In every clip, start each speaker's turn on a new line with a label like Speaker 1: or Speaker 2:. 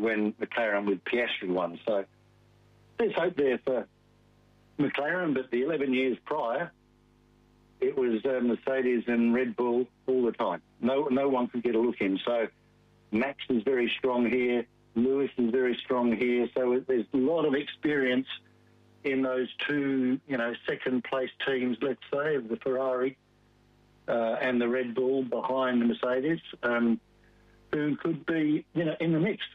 Speaker 1: when McLaren with Piastri won. So there's hope there for McLaren, but the 11 years prior, it was Mercedes and Red Bull all the time. No one could get a look in. So Max is very strong here. Lewis is very strong here. So there's a lot of experience in those two, second-place teams, let's say, of the Ferrari and the Red Bull behind the Mercedes, who could be, in the mix.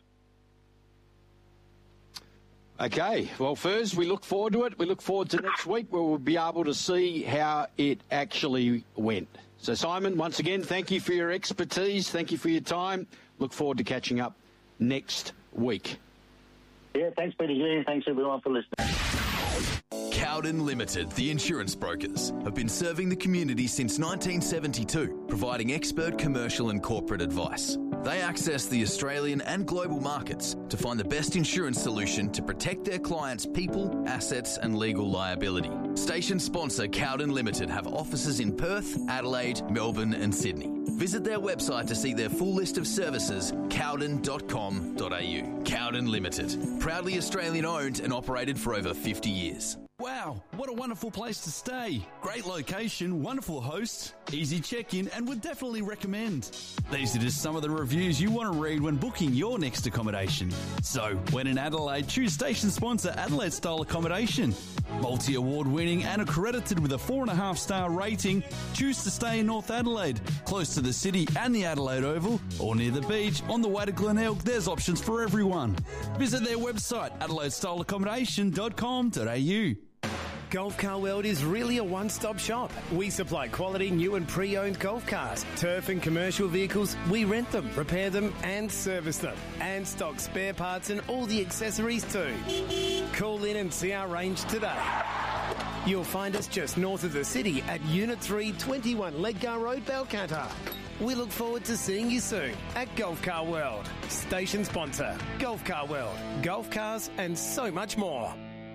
Speaker 2: Okay, well, Furs, we look forward to it. We look forward to next week where we'll be able to see how it actually went. So, Simon, once again, thank you for your expertise. Thank you for your time. Look forward to catching up next week.
Speaker 1: Yeah, thanks, Peter G. Thanks, everyone, for listening.
Speaker 3: Cowden Limited, the insurance brokers, have been serving the community since 1972, providing expert commercial and corporate advice. They access the Australian and global markets to find the best insurance solution to protect their clients' people, assets and legal liability. Station sponsor Cowden Limited have offices in Perth, Adelaide, Melbourne and Sydney. Visit their website to see their full list of services, cowden.com.au. Cowden Limited, proudly Australian owned and operated for over 50 years.
Speaker 4: Wow, what a wonderful place to stay. Great location, wonderful hosts, easy check-in, and would definitely recommend. These are just some of the reviews you want to read when booking your next accommodation. So, when in Adelaide, choose station sponsor Adelaide Style Accommodation. Multi-award winning and accredited with a 4.5-star rating, choose to stay in North Adelaide, close to the city and the Adelaide Oval, or near the beach, on the way to Glenelg. There's options for everyone. Visit their website, adelaidestyleaccommodation.com.au.
Speaker 5: Golf Car World is really a one-stop shop. We supply quality new and pre-owned golf cars, turf and commercial vehicles. We rent them, repair them and service them, and stock spare parts and all the accessories too. Call in and see our range today. You'll find us just north of the city at Unit 3, 21 Ledgar Road, Balcatta. We look forward to seeing you soon at Golf Car World. Station sponsor, Golf Car World. Golf cars and so much more.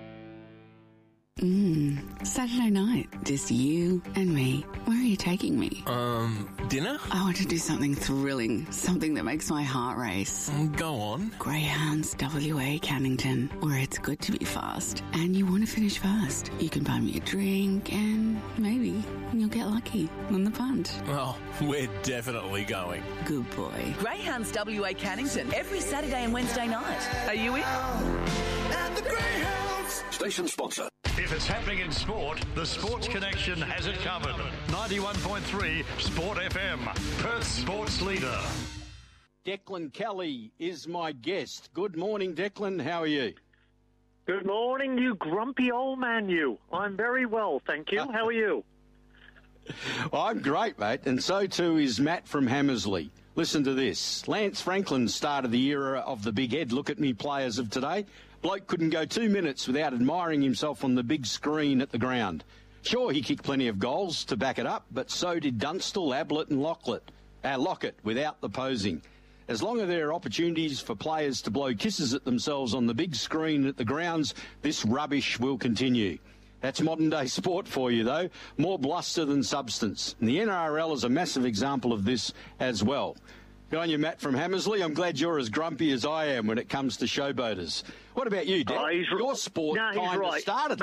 Speaker 6: Saturday night, just you and me. Where are you taking me?
Speaker 7: Dinner?
Speaker 6: I want to do something thrilling, something that makes my heart race.
Speaker 7: Go on.
Speaker 6: Greyhounds WA Cannington, where it's good to be fast, and you want to finish fast. You can buy me a drink, and maybe you'll get lucky on the punt.
Speaker 7: Oh, we're definitely going.
Speaker 6: Good boy.
Speaker 8: Greyhounds WA Cannington, every Saturday and Wednesday night. Are you in?
Speaker 9: And the Greyhounds!
Speaker 10: Station sponsor.
Speaker 11: If it's happening in sport, the Sports Connection has it covered. 91.3 Sport FM, Perth sports leader.
Speaker 2: Declan Kelly is my guest. Good morning, Declan. How are you?
Speaker 12: Good morning, you grumpy old man, you. I'm very well, thank you. How are you?
Speaker 2: Well, I'm great, mate, and so too is Matt from Hammersley. Listen to this. Lance Franklin started the era of the big head look-at-me players of today. Bloke couldn't go 2 minutes without admiring himself on the big screen at the ground. Sure, he kicked plenty of goals to back it up, but so did Dunstall, Ablett and Lockett without the posing. As long as there are opportunities for players to blow kisses at themselves on the big screen at the grounds, this rubbish will continue. That's modern-day sport for you, though. More bluster than substance. And the NRL is a massive example of this as well. Good on you, Matt from Hammersley. I'm glad you're as grumpy as I am when it comes to showboaters. What about you, Dan? Your sport kind of started.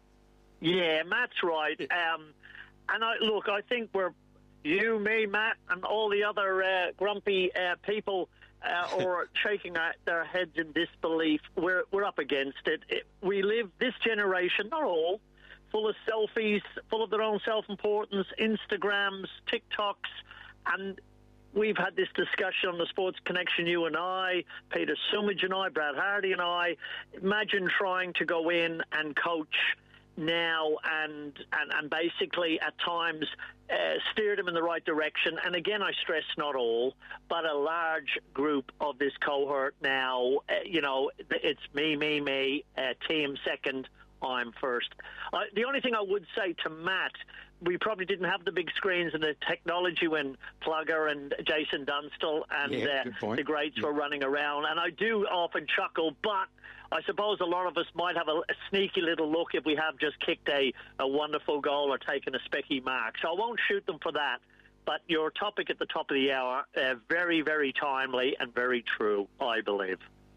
Speaker 12: Matt's right. And I think we're, you, me, Matt, and all the other grumpy people or shaking their heads in disbelief. We're up against it. We live, this generation, not all, full of selfies, full of their own self-importance, Instagrams, TikToks, and we've had this discussion on the Sports Connection, you and I, Peter Sumage and I, Brad Hardy and I. Imagine trying to go in and coach now and basically at times steer them in the right direction. And again, I stress not all, but a large group of this cohort now, it's me, team second, I'm first. The only thing I would say to Matt, we probably didn't have the big screens and the technology when Plugger and Jason Dunstall and the greats were running around. And I do often chuckle, but I suppose a lot of us might have a sneaky little look if we have just kicked a wonderful goal or taken a specky mark. So I won't shoot them for that. But your topic at the top of the hour, very, very timely and very true, I believe.